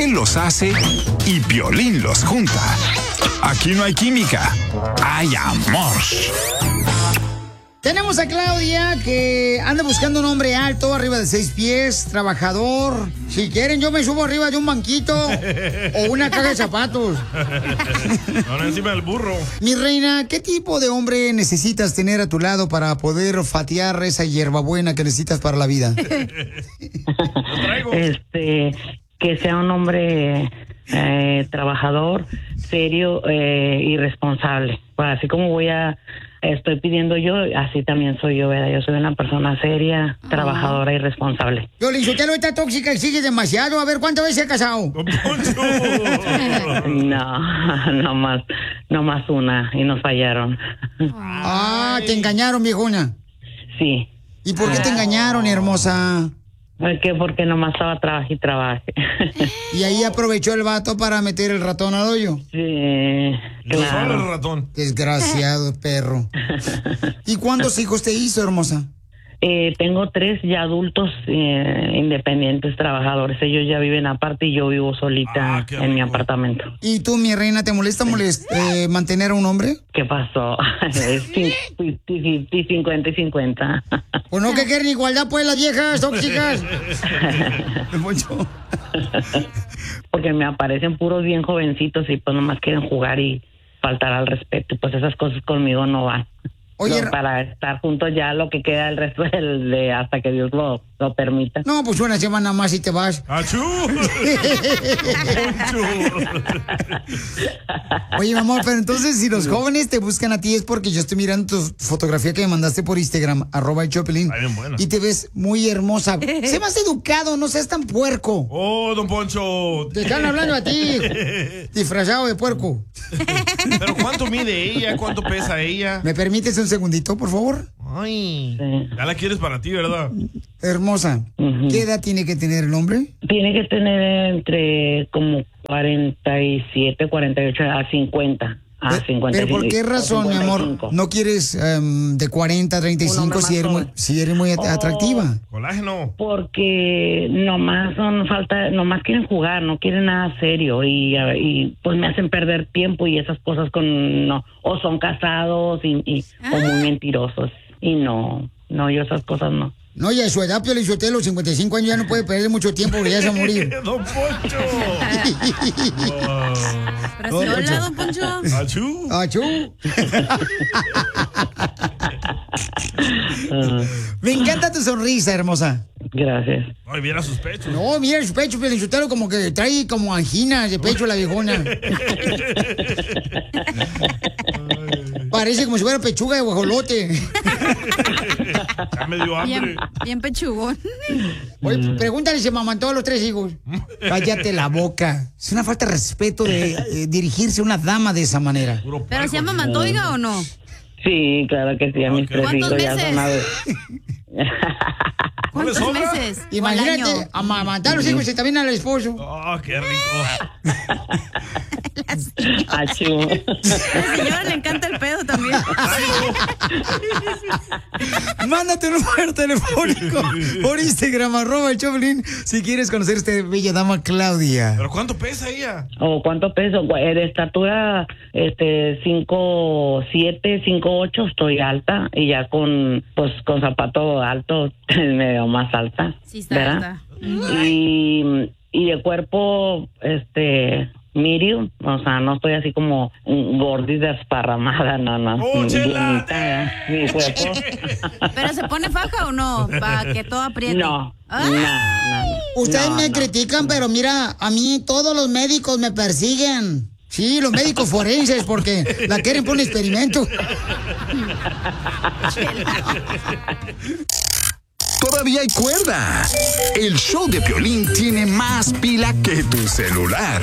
Él los hace y Piolín los junta. Aquí no hay química, hay amor. Tenemos a Claudia que anda buscando un hombre alto, arriba de 6 pies, trabajador. Si quieren, yo me subo arriba de un banquito o una caja de zapatos. Ahora encima del burro. Mi reina, ¿qué tipo de hombre necesitas tener a tu lado para poder fatiar esa hierbabuena que necesitas para la vida? Que sea un hombre trabajador, serio y responsable. Pues así como estoy pidiendo yo, así también soy yo, ¿verdad? Yo soy una persona seria, trabajadora y responsable. Piolín Sotelo, está tóxica y sigue demasiado. A ver, ¿cuántas veces se ha casado? No más una y nos fallaron. ¿Te engañaron, viejona? Sí. ¿Y por qué te engañaron, hermosa? Porque nomás estaba trabaje y trabaje. ¿Y ahí aprovechó el vato para meter el ratón al hoyo? Sí, claro. Solo el ratón. Desgraciado perro. ¿Y cuántos hijos te hizo, hermosa? Tengo 3 ya adultos independientes, trabajadores. Ellos ya viven aparte y yo vivo solita en mi apartamento. ¿Y tú, mi reina, te molesta mantener a un hombre? ¿Qué pasó? Es 50 y 50. Pues no que quieren igualdad, pues, las viejas tóxicas. Porque me aparecen puros bien jovencitos y pues nomás quieren jugar y faltar al respeto. Pues esas cosas conmigo no van. Oye, no, para estar juntos ya lo que queda el resto de hasta que Dios lo permita. No, pues una semana más y te vas. ¡Achú! Oye, mi amor, pero entonces si los jóvenes te buscan a ti es porque yo estoy mirando tu fotografía que me mandaste por Instagram, @Chopelín. Y te ves muy hermosa. Sé más educado, no seas tan puerco. ¡Oh, don Poncho! Te están hablando a ti, disfrazado de puerco. ¿Pero cuánto mide ella? ¿Cuánto pesa ella? ¿Me permites un segundito, por favor? Ay, ya la quieres para ti, ¿verdad? Hermosa, ¿qué edad tiene que tener el hombre? Tiene que tener entre como 47, 48 a 50. A 55. ¿Pero por qué razón, mi amor, no quieres de 40 a 35 si eres muy atractiva? Colágeno. Porque nomás quieren jugar, no quieren nada serio y pues me hacen perder tiempo y esas cosas o son casados o muy mentirosos y no, yo esas cosas no. No, y a su edad, Piolín Sotelo, los 55 años ya no puede perder mucho tiempo porque ya se va a morir. ¡Don Poncho! Pero si hola, don Poncho. ¡Achú! ¡Achú! Me encanta tu sonrisa, hermosa. Gracias. Ay, mira sus pechos. No, mira sus pechos, Piolín Sotelo, como que trae como anginas de pecho la viejona. Parece como si fuera pechuga de guajolote. Ya me dio hambre. Bien pechugón. Oye, pregúntale si se mamantó a los 3 hijos. Cállate la boca. Es una falta de respeto de dirigirse a una dama de esa manera. ¿Pero se amamantó, oiga, o no? Sí, claro que sí, a mis 3 hijos ya son ¿Cuántos meses? Imagínate, amamantar a los hijos y también al esposo. ¡Oh, qué rico! Achú. A la señora le encanta el pedo también. Mándate un número telefónico por Instagram, @Chopelín, si quieres conocer a esta bella dama Claudia. ¿Pero cuánto pesa ella? ¿Cuánto peso? De estatura 5'7", 5'8", estoy alta y ya con zapato alto me veo más alta. Sí, está ¿verdad? alta. Y de cuerpo, medium, o sea, no estoy así como gordita desparramada, no. ¡Oh, chela! Mi cuerpo. ¿Pero se pone faja o no? Para que todo apriete. No. Ustedes me critican, pero mira, a mí todos los médicos me persiguen. Sí, los médicos forenses, porque la quieren por un experimento. Todavía hay cuerda. El show de Piolín tiene más pila que tu celular.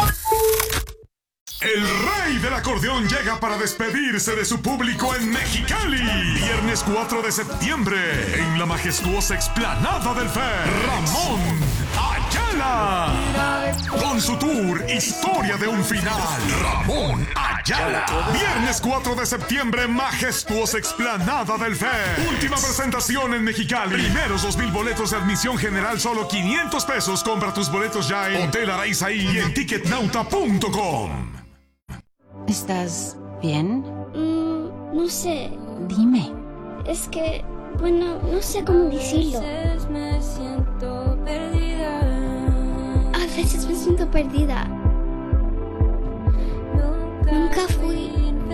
El rey del acordeón llega para despedirse de su público en Mexicali. Viernes 4 de septiembre, en la majestuosa explanada del FER, Ramón Ayala. Con con su tour Historia de un Final. Ramón Ayala. Viernes 4 de septiembre, majestuosa explanada del FED. Última presentación en Mexicali. Primeros 2,000 boletos de admisión general, solo 500 pesos. Compra tus boletos ya en Hotel Araizaí y en ticketnauta.com. ¿Estás bien? No sé. Dime. Es que, bueno, no sé cómo decirlo. Me siento perdida. A veces me siento perdida. Nunca fui.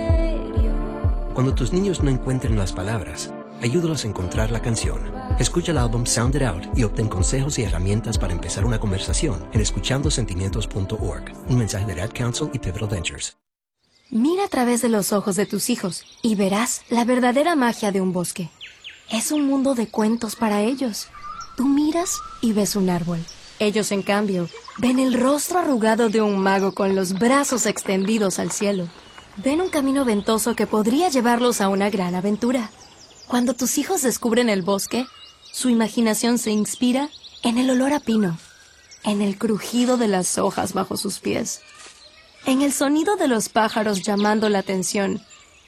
Cuando tus niños no encuentren las palabras, ayúdalos a encontrar la canción. Escucha el álbum Sound It Out y obtén consejos y herramientas para empezar una conversación en escuchandosentimientos.org. Un mensaje de Ad Council y Pivotal Ventures. Mira a través de los ojos de tus hijos y verás la verdadera magia de un bosque. Es un mundo de cuentos para ellos. Tú miras y ves un árbol. Ellos, en cambio, ven el rostro arrugado de un mago con los brazos extendidos al cielo. Ven un camino ventoso que podría llevarlos a una gran aventura. Cuando tus hijos descubren el bosque, su imaginación se inspira en el olor a pino, en el crujido de las hojas bajo sus pies, en el sonido de los pájaros llamando la atención.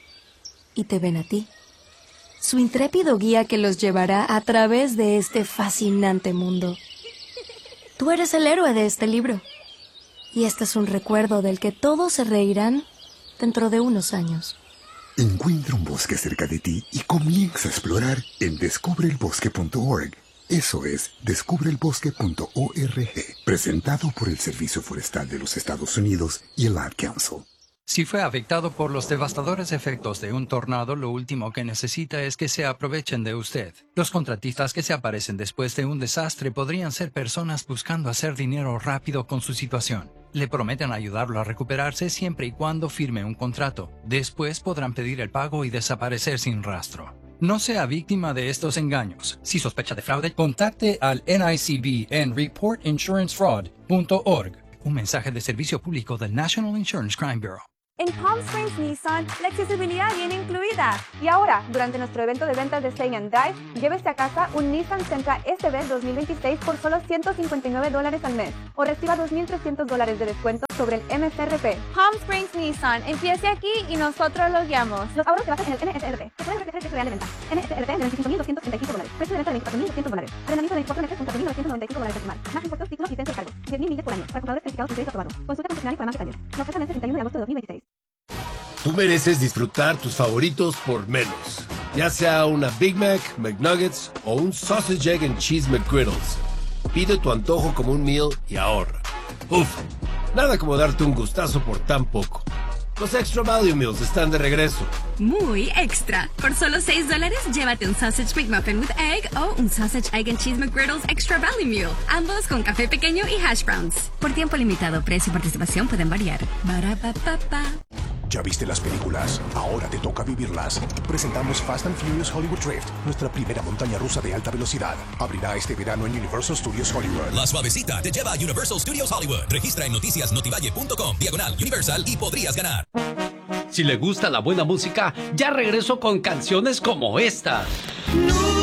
Y te ven a ti, su intrépido guía que los llevará a través de este fascinante mundo. Tú eres el héroe de este libro. Y este es un recuerdo del que todos se reirán dentro de unos años. Encuentra un bosque cerca de ti y comienza a explorar en descubreelbosque.org. Eso es descubreelbosque.org. Presentado por el Servicio Forestal de los Estados Unidos y el Ad Council. Si fue afectado por los devastadores efectos de un tornado, lo último que necesita es que se aprovechen de usted. Los contratistas que se aparecen después de un desastre podrían ser personas buscando hacer dinero rápido con su situación. Le prometen ayudarlo a recuperarse siempre y cuando firme un contrato. Después podrán pedir el pago y desaparecer sin rastro. No sea víctima de estos engaños. Si sospecha de fraude, contacte al NICB en reportinsurancefraud.org. Un mensaje de servicio público del National Insurance Crime Bureau. En Palm Springs Nissan, la accesibilidad viene incluida. Y ahora, durante nuestro evento de ventas de Stay and Drive, llévese a casa un Nissan Sentra SB 2026 por solo $159 al mes. O reciba $2,300 de descuento sobre el MSRP. Palm Springs Nissan, empiece aquí y nosotros los guiamos. Los ahorros se basan en el NSRP. Se pueden reflejar el precio real de venta. NSRP de $25,235. Precio de venta de $24,200. Arrendamiento de 24 meses con $4,995 adicional. Más impuestos, títulos, licencia y cargos. 10,000 millas por año. Para compradores calificados con crédito aprobado. Consulta condicionales para más detalles. Nos oferta el 31 de agosto de 2026. Tú mereces disfrutar tus favoritos por menos. Ya sea una Big Mac, McNuggets o un Sausage, Egg and Cheese McGriddles. Pide tu antojo como un meal y ahorra. Uf, nada como darte un gustazo por tan poco. Los Extra Value Meals están de regreso. Muy extra. Por solo $6, llévate un Sausage McMuffin with Egg o un Sausage, Egg and Cheese McGriddles Extra Value Meal. Ambos con café pequeño y hash browns. Por tiempo limitado, precio y participación pueden variar. Ba-ra-pa-pa-pa. ¿Ya viste las películas? Ahora te toca vivirlas. Presentamos Fast and Furious Hollywood Drift, nuestra primera montaña rusa de alta velocidad. Abrirá este verano en Universal Studios Hollywood. La Suavecita te lleva a Universal Studios Hollywood. Registra en noticiasnotivalle.com/Universal y podrías ganar. Si le gusta la buena música, ya regreso con canciones como esta. No.